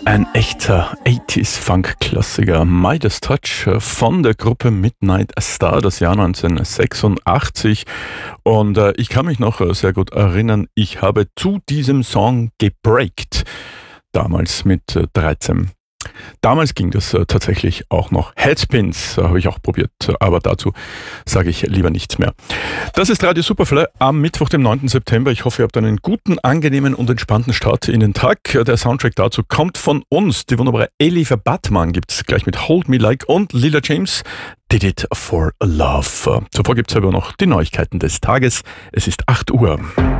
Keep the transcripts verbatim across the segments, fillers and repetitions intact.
Ein echter achtziger-Funk-Klassiker, Midas Touch von der Gruppe Midnight Star, das Jahr neunzehnhundertsechsundachtzig. Und äh, ich kann mich noch äh, sehr gut erinnern, ich habe zu diesem Song gebreakt, damals mit äh, dreizehn. Damals ging das äh, tatsächlich auch noch. Headspins äh, habe ich auch probiert, aber dazu sage ich lieber nichts mehr. Das ist Radio Superfly am Mittwoch, dem neunten September. Ich hoffe, ihr habt einen guten, angenehmen und entspannten Start in den Tag. Der Soundtrack dazu kommt von uns. Die wunderbare Elif Batman gibt es gleich mit Hold Me Like und Lila James Did It For Love. Zuvor gibt es aber noch die Neuigkeiten des Tages. Es ist acht Uhr.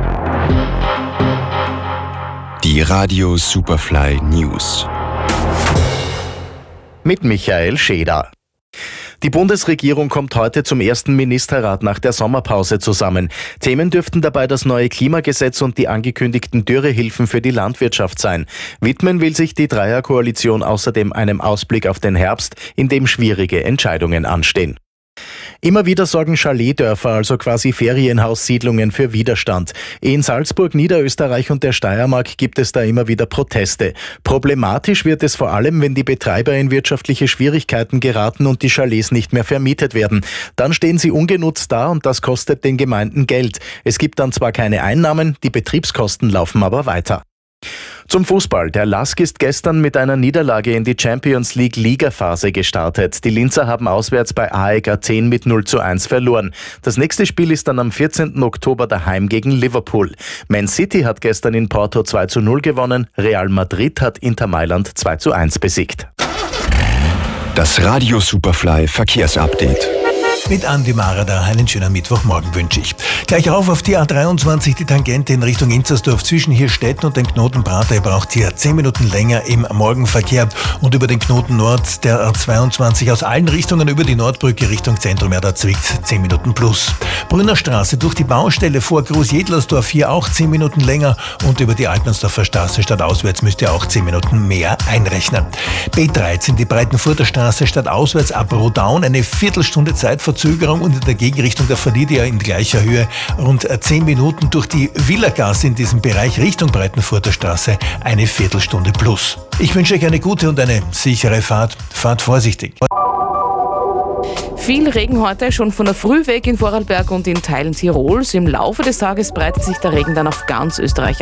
Die Radio Superfly News mit Michael Scheder. Die Bundesregierung kommt heute zum ersten Ministerrat nach der Sommerpause zusammen. Themen dürften dabei das neue Klimagesetz und die angekündigten Dürrehilfen für die Landwirtschaft sein. Widmen will sich die Dreierkoalition außerdem einem Ausblick auf den Herbst, in dem schwierige Entscheidungen anstehen. Immer wieder sorgen Chaletdörfer, also quasi Ferienhaussiedlungen, für Widerstand. In Salzburg, Niederösterreich und der Steiermark gibt es da immer wieder Proteste. Problematisch wird es vor allem, wenn die Betreiber in wirtschaftliche Schwierigkeiten geraten und die Chalets nicht mehr vermietet werden. Dann stehen sie ungenutzt da und das kostet den Gemeinden Geld. Es gibt dann zwar keine Einnahmen, die Betriebskosten laufen aber weiter. Zum Fußball. Der L A S K ist gestern mit einer Niederlage in die Champions League Ligaphase gestartet. Die Linzer haben auswärts bei A E K Athen mit null zu eins verloren. Das nächste Spiel ist dann am vierzehnten Oktober daheim gegen Liverpool. Man City hat gestern in Porto zwei zu null gewonnen. Real Madrid hat Inter Mailand zwei zu eins besiegt. Das Radio Superfly Verkehrsupdate. Mit Andi Marada einen schönen Mittwochmorgen wünsche ich. Gleich rauf auf die A dreiundzwanzig, die Tangente in Richtung Inzersdorf zwischen Hirstetten und dem Knoten Prater. Ihr braucht hier zehn Minuten länger im Morgenverkehr. Und über den Knoten Nord der A zweiundzwanzig aus allen Richtungen über die Nordbrücke Richtung Zentrum, ja, da zwickt zehn Minuten plus. Brünnerstraße durch die Baustelle vor Groß-Jedlersdorf hier auch zehn Minuten länger. Und über die Altmannsdorfer Straße stadtauswärts müsst ihr auch zehn Minuten mehr einrechnen. B dreizehn, die Breitenfurter Straße stadtauswärts ab Rodaun, eine Viertelstunde Zeitverzögerung und in der Gegenrichtung der Verlidia in gleicher Höhe rund zehn Minuten durch die Villagasse in diesem Bereich Richtung Breitenfurter Straße eine Viertelstunde plus. Ich wünsche euch eine gute und eine sichere Fahrt. Fahrt vorsichtig. Viel Regen heute, schon von der Früh weg in Vorarlberg und in Teilen Tirols. Im Laufe des Tages breitet sich der Regen dann auf ganz Österreich